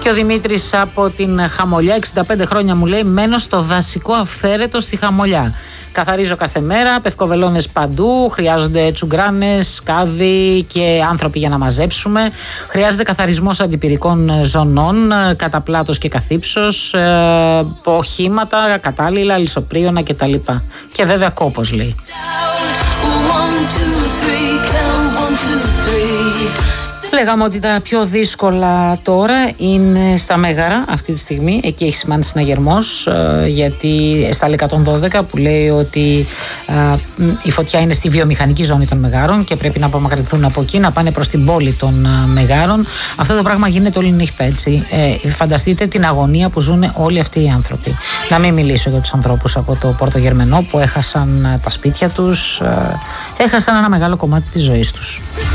Και ο Δημήτρης από την Χαμολιά, 65 χρόνια, μου λέει: μένω στο δασικό αυθαίρετο στη Χαμολιά. Καθαρίζω κάθε μέρα, πευκοβελώνες παντού, χρειάζονται τσουγκράνες, σκάδι και άνθρωποι για να μαζέψουμε. Χρειάζεται καθαρισμός αντιπυρικών ζωνών, κατά πλάτος και καθ' ύψος, οχήματα, κατάλληλα, λησοπρίωνα κτλ. Και βέβαια κόπος, λέει. Λέγαμε ότι τα πιο δύσκολα τώρα είναι στα Μέγαρα αυτή τη στιγμή. Εκεί έχει σημάνει συναγερμός, γιατί στα 112 που λέει ότι η φωτιά είναι στη βιομηχανική ζώνη των Μεγάρων και πρέπει να απομακρυνθούν από εκεί, να πάνε προς την πόλη των Μεγάρων. Αυτό το πράγμα γίνεται όλη νύχτα, έτσι. Φανταστείτε την αγωνία που ζουν όλοι αυτοί οι άνθρωποι. Να μην μιλήσω για τους ανθρώπους από το Πόρτο Γερμενό που έχασαν τα σπίτια τους, έχασαν ένα μεγάλο κομμάτι της ζωής τους.